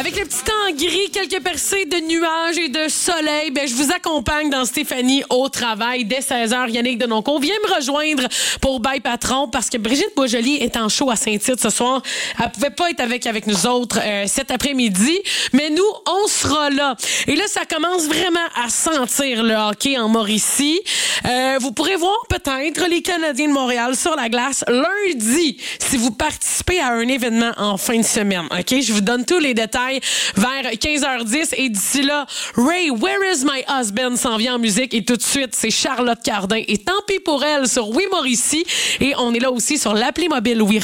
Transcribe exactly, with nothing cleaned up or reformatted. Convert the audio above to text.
Avec le petit temps gris, quelques percées de nuages et de soleil, ben, je vous accompagne dans Stéphanie au travail dès seize heures. Yannick Denoncourt vient me rejoindre pour Bye Patron parce que Brigitte Boisjoli est en show à Saint-Tite ce soir. Elle pouvait pas être avec, avec nous autres euh, cet après-midi, mais nous, on sera là. Et là, ça commence vraiment à sentir le hockey en Mauricie. Euh, vous pourrez voir peut-être les Canadiens de Montréal sur la glace lundi si vous participez à un événement en fin de semaine. OK? Je vous donne tous les détails vers quinze heures dix et d'ici là, Ray, Where is my husband s'en vient en musique et tout de suite, c'est Charlotte Cardin et Tant pis pour elle sur Oui Mauricie et on est là aussi sur l'appli mobile Oui